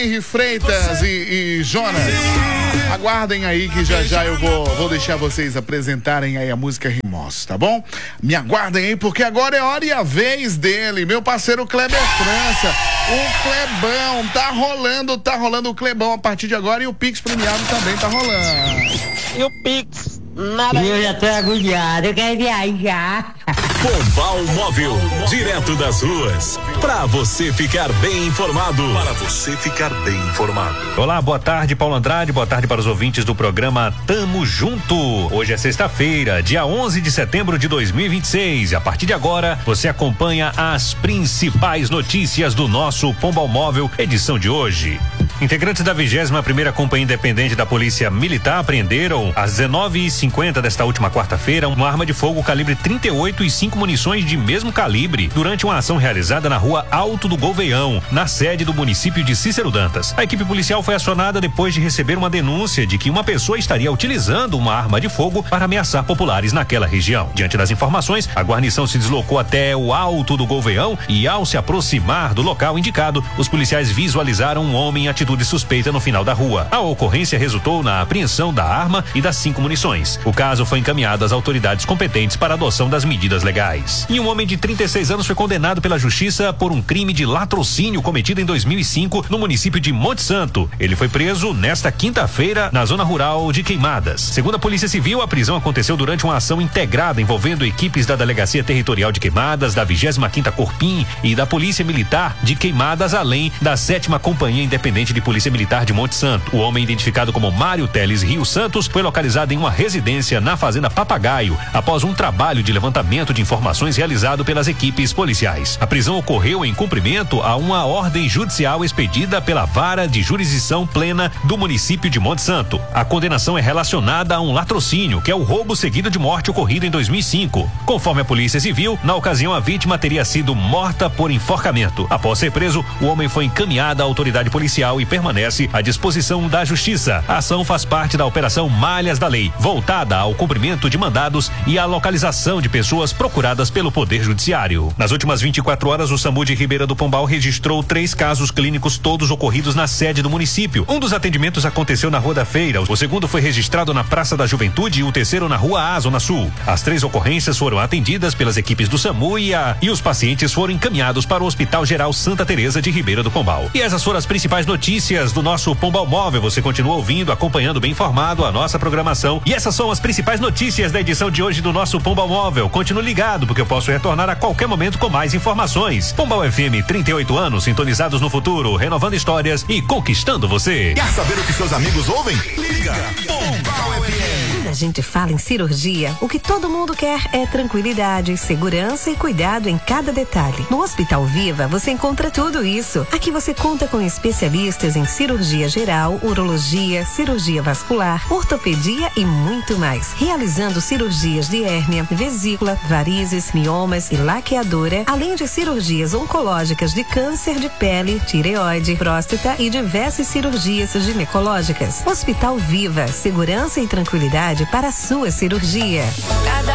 Henri Freitas e Jonas, aguardem aí que já eu vou deixar vocês apresentarem aí a música Rimos, tá bom? Me aguardem aí porque agora é hora e a vez dele, meu parceiro Kleber França, o Clebão, tá rolando o Clebão a partir de agora e o Pix premiado também tá rolando. E o Pix? Nada. Eu já tô agoniado, eu quero viajar. Pombal Móvel, direto das ruas, pra você ficar bem informado. Olá, boa tarde, Paulo Andrade, boa tarde para os ouvintes do programa Tamo Junto. Hoje é sexta-feira, dia 11 de setembro de 2026. E a partir de agora, você acompanha as principais notícias do nosso Pombal Móvel, edição de hoje. Integrantes da 21ª Companhia Independente da Polícia Militar apreenderam às 19h50 desta última quarta-feira uma arma de fogo calibre 38 e 5 munições de mesmo calibre durante uma ação realizada na rua Alto do Gouveão, na sede do município de Cícero Dantas. A equipe policial foi acionada depois de receber uma denúncia de que uma pessoa estaria utilizando uma arma de fogo para ameaçar populares naquela região. Diante das informações, a guarnição se deslocou até o Alto do Gouveão e, ao se aproximar do local indicado, os policiais visualizaram um homem em atitude suspeita no final da rua. A ocorrência resultou na apreensão da arma e das 5 munições. O caso foi encaminhado às autoridades competentes para a adoção das medidas legais. E um homem de 36 anos foi condenado pela justiça por um crime de latrocínio cometido em 2005 no município de Monte Santo. Ele foi preso nesta quinta-feira na zona rural de Queimadas. Segundo a Polícia Civil, a prisão aconteceu durante uma ação integrada envolvendo equipes da Delegacia Territorial de Queimadas, da 25ª Corpim e da Polícia Militar de Queimadas, além da 7ª Companhia Independente de Polícia Militar de Monte Santo. O homem, identificado como Mário Teles Rio Santos, foi localizado em uma residência na Fazenda Papagaio após um trabalho de levantamento de informações realizado pelas equipes policiais. A prisão ocorreu em cumprimento a uma ordem judicial expedida pela Vara de Jurisdição Plena do município de Monte Santo. A condenação é relacionada a um latrocínio, que é o roubo seguido de morte ocorrido em 2005. Conforme a Polícia Civil, na ocasião a vítima teria sido morta por enforcamento. Após ser preso, o homem foi encaminhado à autoridade policial e permanece à disposição da Justiça. A ação faz parte da Operação Malhas da Lei, voltada ao cumprimento de mandados e à localização de pessoas procuradas pelo Poder Judiciário. Nas últimas 24 horas, o SAMU de Ribeira do Pombal registrou 3 casos clínicos, todos ocorridos na sede do município. Um dos atendimentos aconteceu na Rua da Feira, o segundo foi registrado na Praça da Juventude e o terceiro na Rua A, Zona Sul. As 3 ocorrências foram atendidas pelas equipes do SAMU e os pacientes foram encaminhados para o Hospital Geral Santa Teresa de Ribeira do Pombal. E essas foram as principais notícias do nosso Pombal Móvel. Você continua ouvindo, acompanhando bem informado a nossa programação. E essas são as principais notícias da edição de hoje do nosso Pombal Móvel. Continue ligado, porque eu posso retornar a qualquer momento com mais informações. Pombal FM, 38 anos, sintonizados no futuro, renovando histórias e conquistando você. Quer saber o que seus amigos ouvem? Liga Pombal FM. Quando a gente fala em cirurgia, o que todo mundo quer é tranquilidade, segurança e cuidado em cada detalhe. No Hospital Viva, você encontra tudo isso. Aqui você conta com especialistas em cirurgia geral, urologia, cirurgia vascular, ortopedia e muito mais. Realizando cirurgias de hérnia, vesícula, varizes, miomas e laqueadura, além de cirurgias oncológicas de câncer de pele, tireoide, próstata e diversas cirurgias ginecológicas. Hospital Viva, segurança e tranquilidade para a sua cirurgia.